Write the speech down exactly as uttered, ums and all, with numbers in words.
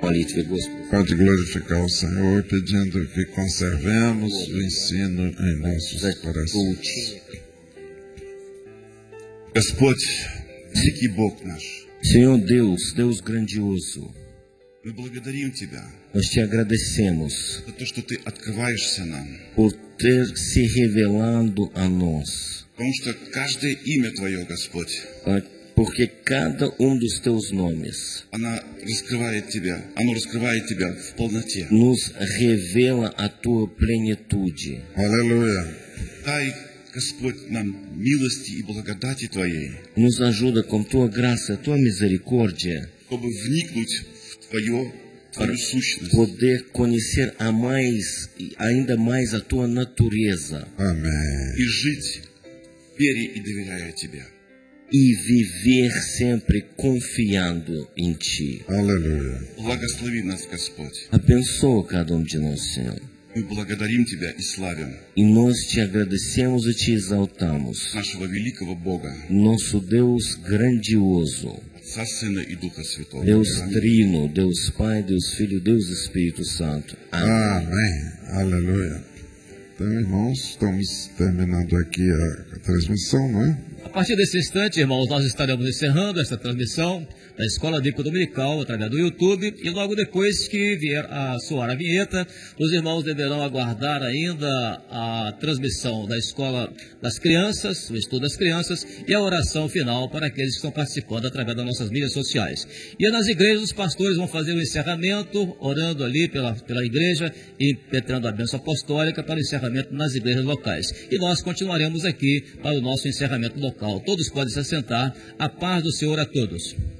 молитве, Господи. Pode glorificar o Senhor, pedindo que conservemos o ensino em nossos corações. Господь, великий Бог наш, Senhor Deus, Deus grandioso, мы благодарим Тебя nós te agradecemos за то, что Ты открываешься нам. por ter se revelado a nós, Потому что каждое имя Твое, Господь, ah, porque cada um dos teus nomes она раскрывает Тебя, оно раскрывает Тебя в полноте. nos revela a tua plenitude. Aleluia. Дай, Господь, нам милости и благодати Твоей, Nos ajuda com tua graça, tua misericórdia, чтобы вникнуть в Твое, Твою сущность. poder conhecer a mais, ainda mais a tua natureza Amém. И жить в вере и доверяя Тебе. e viver sempre confiando em ti. Aleluia. Благослови нас, Господь. Abençoa cada um de nós, Senhor. Мы благодарим Тебя и славим E nós te agradecemos e te exaltamos, нашего великого Бога, nosso Deus grandioso, Отца, Сына и Духа Святого. Deus Аминь. Trino, Deus Pai, Deus Filho, Deus Espírito Santo. Amém. Amém. Aleluia. Então, irmãos, estamos terminando aqui a, a transmissão, não é? A partir desse instante, irmãos, nós estaremos encerrando esta transmissão da Escola Bíblica Dominical através do YouTube, e logo depois que vier a soar a vinheta, os irmãos deverão aguardar ainda a transmissão da Escola das Crianças, o estudo das crianças e a oração final para aqueles que estão participando através das nossas mídias sociais. E nas igrejas os pastores vão fazer o encerramento, orando ali pela, pela igreja e impetrando a bênção apostólica para o encerramento nas igrejas locais. E nós continuaremos aqui para o nosso encerramento local. Todos podem se assentar. A paz do Senhor a todos.